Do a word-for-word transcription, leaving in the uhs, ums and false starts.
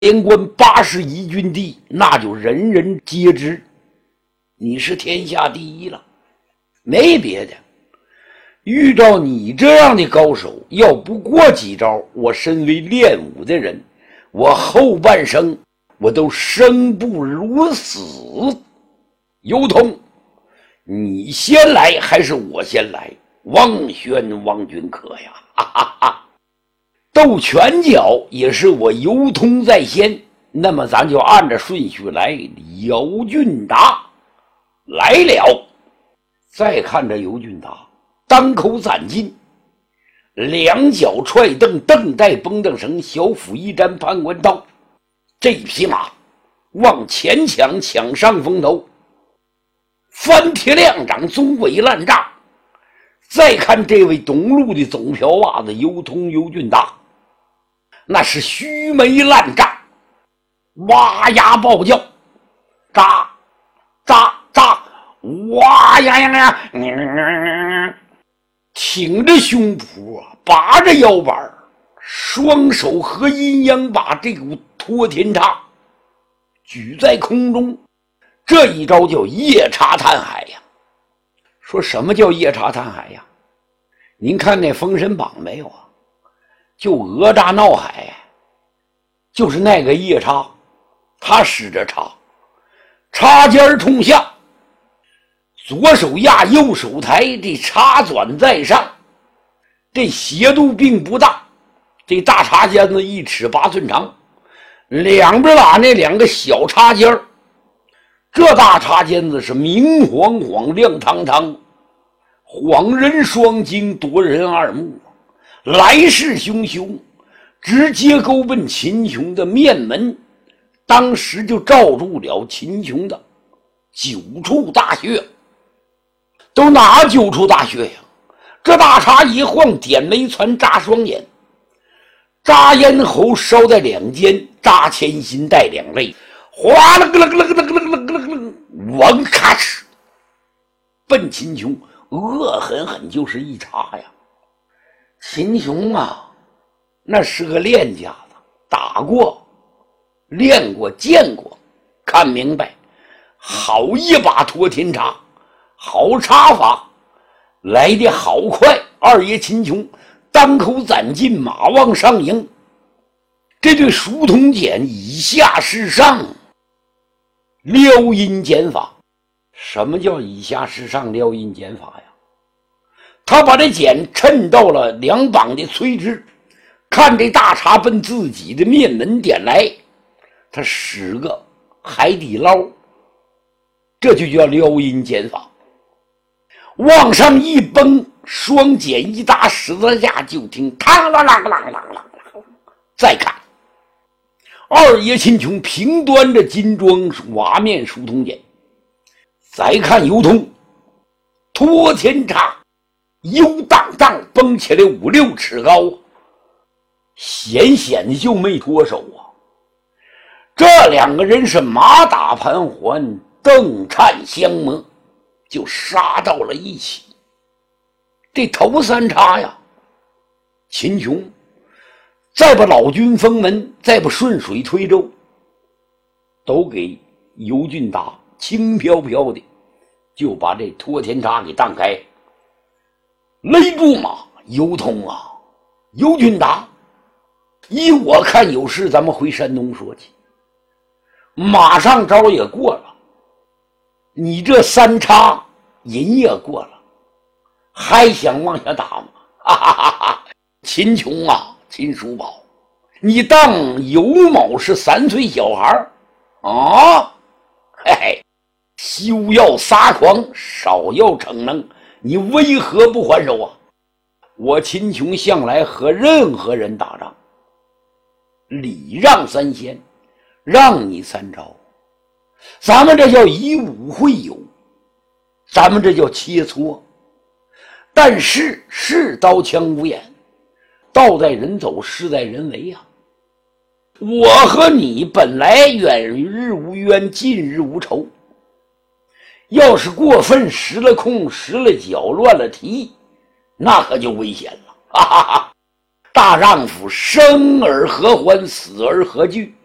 连贯八十一郡地，那就人人皆知，你是天下第一了，没别的。遇到你这样的高手，要不过几招，我身为练武的人，我后半生我都生不如死。尤通，你先来还是我先来？汪宣汪君可呀，哈哈哈！斗拳脚也是我尤通在先，那么咱就按着顺序来。尤俊达来了，再看着尤俊达，当口攒劲，两脚踹蹬，蹬带绷蹬绳，小斧一沾判官刀。这匹马往前抢，抢上风头，翻铁亮掌，纵尾烂炸。再看这位东路的总瓢袜子尤通尤俊达，那是须眉烂炸，哇呀暴叫，扎扎扎，哇呀呀呀，嗯、挺着胸脯啊，拔着腰板，双手和阴阳把这股托天叉举在空中，这一招叫夜叉探海呀。说什么叫夜叉探海呀？您看那《封神榜》没有啊？就哪吒闹海，就是那个夜叉，他使着叉，叉尖冲下，左手压右手抬，这叉转在上，这斜度并不大，这大叉尖子一尺八寸长，两边打那两个小叉尖儿，这大叉尖子是明晃晃亮堂堂，晃人双睛，夺人二目，来势汹汹，直接勾奔秦琼的面门，当时就罩住了秦琼的九处大穴。都哪九处大穴呀？这大叉一晃，点眉攒，扎双眼，扎咽喉，烧在两肩，扎前心，带两肋，哗啦个啦个啦个啦个啦个啦个啦个啦，王咔哧，奔秦琼恶狠狠就是一插呀！秦琼啊，那是个练家子，打过、练过、见过，看明白，好一把托天叉，好插法，来得好快。二爷秦琼当口攒劲，马往上迎。这对书童锏以下是上，撩阴剪法。什么叫以下是上撩阴剪法呀？他把这锏抻到了两膀的垂直，看这大叉奔自己的面门点来，他使个海底捞，这就叫撩阴剪法。往上一绷，双锏一搭，十字架就听嘡啷啷啷啷啷。再看二爷秦琼平端着金装瓦面书童锏，再看尤通托天叉悠荡荡绷起来五六尺高，险险的就没脱手啊！这两个人是马打盘桓，邓颤相磨，就杀到了一起。这头三叉呀，秦琼再不老君封门，再不顺水推舟，都给尤俊达轻飘飘的就把这托天叉给荡开。勒住马，尤通啊，尤俊达，依我看有事咱们回山东说去。马上招也过了，你这三叉人也过了，还想往下打吗？哈哈哈哈！秦琼啊，秦叔宝，你当尤某是三岁小孩啊？嘿嘿，休要撒狂，少要逞能，你为何不还手啊？我秦琼向来和任何人打仗，礼让三先，让你三招，咱们这叫以武会友，咱们这叫切磋。但是是刀枪无眼，道在人走，事在人为呀、啊。我和你本来远日无冤，近日无仇，要是过分失了控，失了脚，乱了蹄，那可就危险了。哈哈哈！大丈夫生而何欢，死而何惧？